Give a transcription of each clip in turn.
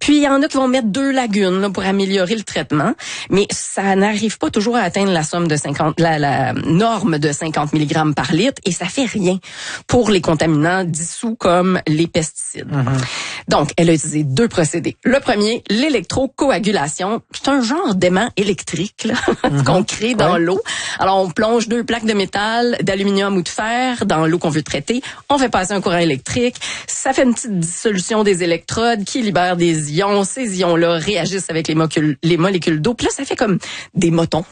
Puis, il y en a qui vont mettre 2 lagunes là, pour améliorer le traitement, mais ça n'arrive pas toujours à atteindre la norme de 50 mg par litre, et ça fait rien pour les contaminants dissous comme les pesticides. Donc, elle a utilisé 2 procédés. Le premier, l'électrocoagulation. C'est un genre d'aimant électrique là, qu'on crée dans l'eau. Alors, on plonge 2 plaques de métal, d'aluminium ou de fer dans l'eau qu'on veut traiter. On fait passer un courant électrique. Ça fait une petite dissolution des électrodes qui libère des ions. Ces ions-là réagissent avec les molécules d'eau. Puis là, ça fait comme des motons.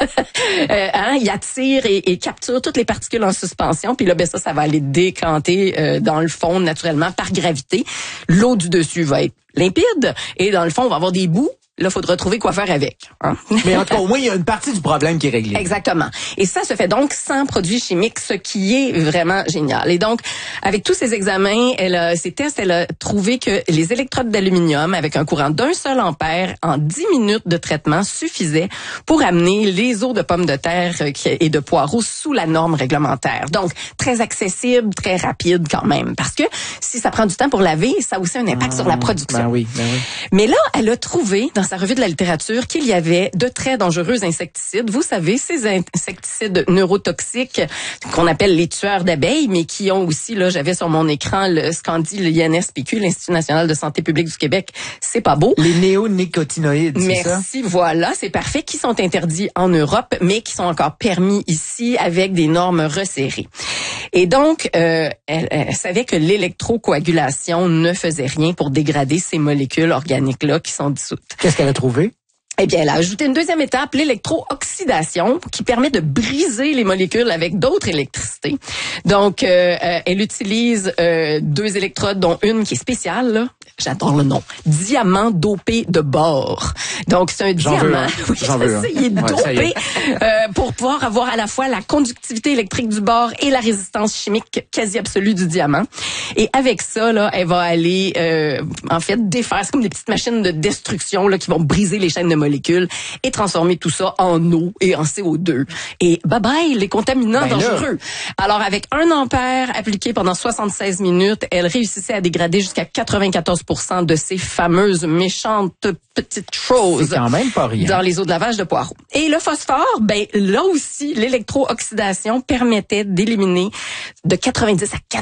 Ils attirent et capturent toutes les particules en suspension. Puis là, ça va aller décanter dans le fond naturellement par gravité. L'eau du dessus va être limpide et dans le fond, on va avoir des bouts. Là, il faudra trouver quoi faire avec. Hein? Mais en tout cas, au moins, il y a une partie du problème qui est réglée. Exactement. Et ça se fait donc sans produits chimiques, ce qui est vraiment génial. Et donc, avec tous ces examens, ces tests, elle a trouvé que les électrodes d'aluminium, avec un courant d'1 seul ampère, en 10 minutes de traitement, suffisaient pour amener les eaux de pommes de terre et de poireaux sous la norme réglementaire. Donc, très accessible, très rapide quand même. Parce que si ça prend du temps pour laver, ça a aussi un impact sur la production. Ben oui. Mais là, elle a trouvé, dans sa revue de la littérature, qu'il y avait de très dangereux insecticides. Vous savez, ces insecticides neurotoxiques qu'on appelle les tueurs d'abeilles, mais qui ont aussi, là, j'avais sur mon écran ce qu'en dit l'INSPQ, l'Institut national de santé publique du Québec. C'est pas beau. Les néonicotinoïdes, c'est ça? Merci, voilà, c'est parfait, qui sont interdits en Europe, mais qui sont encore permis ici avec des normes resserrées. Et donc, elle savait que l'électrocoagulation ne faisait rien pour dégrader ces molécules organiques-là qui sont dissoutes. Qu'est-ce qu'elle a trouvé? Eh bien, elle a ajouté une deuxième étape, l'électrooxydation, qui permet de briser les molécules avec d'autres électricités. Donc, elle utilise 2 électrodes, dont une qui est spéciale, là. J'adore le nom. Diamant dopé de bore. Donc, c'est un diamant. Oui, il est dopé pour pouvoir avoir à la fois la conductivité électrique du bore et la résistance chimique quasi absolue du diamant. Et avec ça, là, elle va aller, en fait, défaire. C'est comme des petites machines de destruction là qui vont briser les chaînes de molécules et transformer tout ça en eau et en CO2. Et bye-bye, les contaminants dangereux. Alors, avec 1 ampère appliqué pendant 76 minutes, elle réussissait à dégrader jusqu'à 94% de ces fameuses méchantes petites choses. C'est quand même pas rien. Dans les eaux de lavage de poireaux. Et le phosphore, ben là aussi, l'électrooxydation permettait d'éliminer de 90 à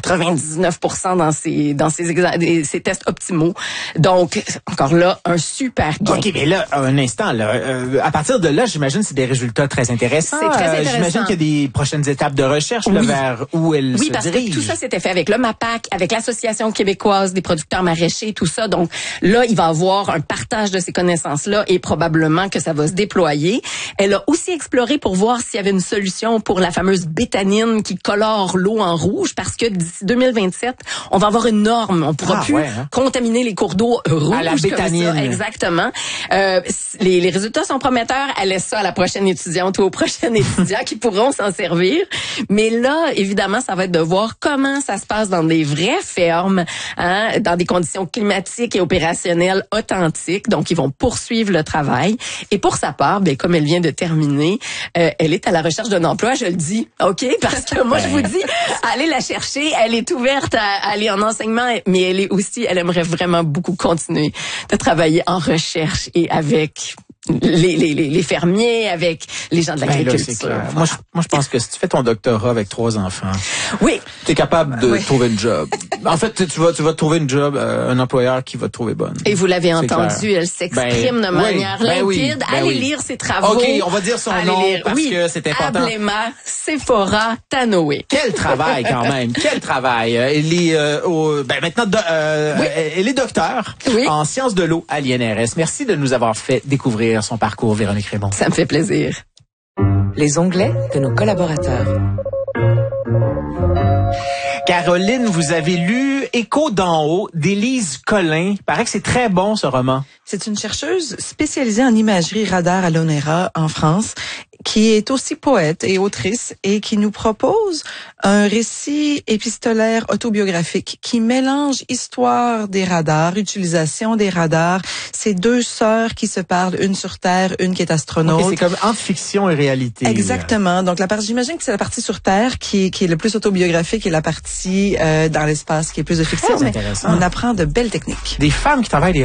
99% dans ces tests optimaux. Donc, encore là, un super gain. OK, mais là, un instant, là, à partir de là, j'imagine c'est des résultats très intéressants. C'est très intéressant. J'imagine qu'il y a des prochaines étapes de recherche là, vers où elle se dirige. Oui, parce que tout ça s'était fait avec le MAPAC, avec l'Association québécoise des producteurs maraîchers, tout ça. Donc là, il va y avoir un partage de ces connaissances-là et probablement que ça va se déployer. Elle a aussi exploré pour voir s'il y avait une solution pour la fameuse bétanine qui colore l'eau en rouge, parce que d'ici 2027, on va avoir une norme. On pourra plus contaminer les cours d'eau rouges à la bétanine. Comme ça. Exactement. Les résultats sont prometteurs. Elle laisse ça à la prochaine étudiante ou au prochain étudiant qui pourront s'en servir. Mais là, évidemment, ça va être de voir comment ça se passe dans des vraies fermes, dans des conditions climatiques et opérationnelles authentiques. Donc, ils vont poursuivre le travail. Et pour sa part, ben, comme elle vient de terminer, elle est à la recherche d'un emploi, je le dis, OK? Parce que moi, je vous dis, allez la chercher. Elle est ouverte à aller en enseignement, mais elle aimerait vraiment beaucoup continuer de travailler en recherche et avec les fermiers, avec les gens de l'agriculture. Moi, je pense que si tu fais ton doctorat avec 3 enfants, tu es capable de trouver une job. En fait, tu vas trouver une job, un employeur qui va te trouver bonne. Et vous l'avez entendu, elle s'exprime de manière limpide. Allez lire ses travaux. OK, on va dire son nom parce que c'est important. Ablema Sephora Tanoé. Quel travail quand même, quel travail. Elle est maintenant elle est docteur en sciences de l'eau à l'INRS. Merci de nous avoir fait découvrir son parcours, Véronique Raymond. Ça me fait plaisir. Les onglets de nos collaborateurs. Caroline, vous avez lu Écho d'en haut d'Élise Collin. Il paraît que c'est très bon, ce roman. C'est une chercheuse spécialisée en imagerie radar à l'ONERA en France, qui est aussi poète et autrice et qui nous propose un récit épistolaire autobiographique qui mélange histoire des radars, utilisation des radars. C'est 2 sœurs qui se parlent, une sur Terre, une qui est astronaute. Okay, c'est comme entre fiction et réalité. Exactement. Donc j'imagine que c'est la partie sur Terre qui est le plus autobiographique et la partie dans l'espace qui est plus de fiction. Mais on apprend de belles techniques. Des femmes qui travaillent